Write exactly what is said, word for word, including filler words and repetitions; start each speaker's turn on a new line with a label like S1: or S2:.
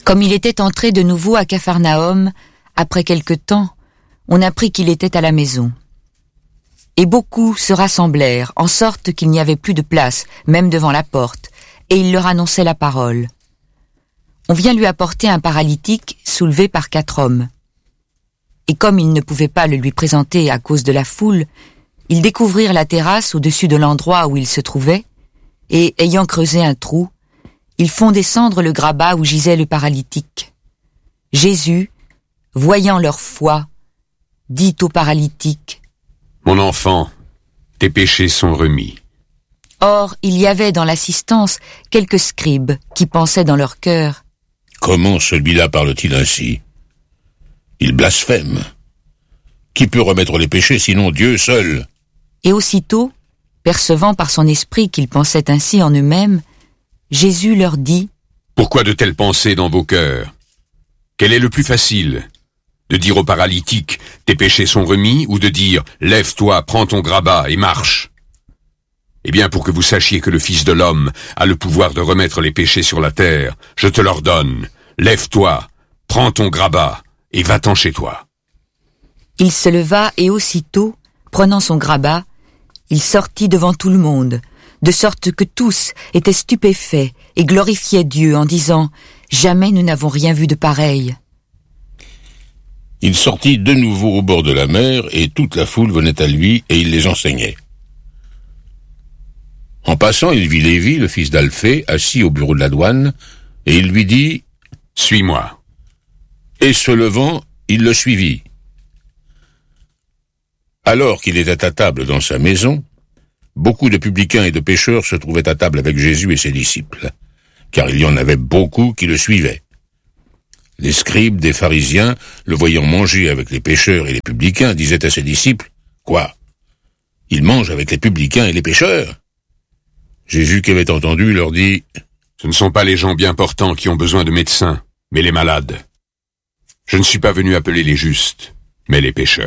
S1: Comme il était entré de nouveau à Capharnaüm, après quelque temps, on apprit qu'il était à la maison. Et beaucoup se rassemblèrent, en sorte qu'il n'y avait plus de place, même devant la porte, et il leur annonçait la parole. On vient lui apporter un paralytique soulevé par quatre hommes. Et comme ils ne pouvaient pas le lui présenter à cause de la foule, ils découvrirent la terrasse au-dessus de l'endroit où il se trouvait, et, ayant creusé un trou, ils font descendre le grabat où gisait le paralytique. Jésus, voyant leur foi, dit au paralytique: «
S2: Mon enfant, tes péchés sont remis. »
S1: Or, il y avait dans l'assistance quelques scribes qui pensaient dans leur cœur:
S3: « Comment celui-là parle-t-il ainsi? Il blasphème. Qui peut remettre les péchés sinon Dieu seul ?»
S1: Et aussitôt, percevant par son esprit qu'ils pensaient ainsi en eux-mêmes, Jésus leur dit:
S2: « Pourquoi de telles pensées dans vos cœurs? Quel est le plus facile? De dire au paralytique, tes péchés sont remis, ou de dire, lève-toi, prends ton grabat et marche? Eh bien, pour que vous sachiez que le Fils de l'homme a le pouvoir de remettre les péchés sur la terre, je te l'ordonne, lève-toi, prends ton grabat et va-t'en chez toi. »
S1: Il se leva et aussitôt, prenant son grabat, il sortit devant tout le monde, de sorte que tous étaient stupéfaits et glorifiaient Dieu en disant: « Jamais nous n'avons rien vu de pareil. »
S3: Il sortit de nouveau au bord de la mer, et toute la foule venait à lui, et il les enseignait. En passant, il vit Lévi, le fils d'Alphée, assis au bureau de la douane, et il lui dit: «
S2: Suis-moi. »
S3: Et se levant, il le suivit. Alors qu'il était à table dans sa maison, beaucoup de publicains et de pécheurs se trouvaient à table avec Jésus et ses disciples, car il y en avait beaucoup qui le suivaient. Les scribes des pharisiens, le voyant manger avec les pécheurs et les publicains, disaient à ses disciples: « Quoi? Il mange avec les publicains et les pécheurs ?» Jésus, qui avait entendu, leur dit:
S2: « Ce ne sont pas les gens bien portants qui ont besoin de médecins, mais les malades. Je ne suis pas venu appeler les justes, mais les pécheurs. »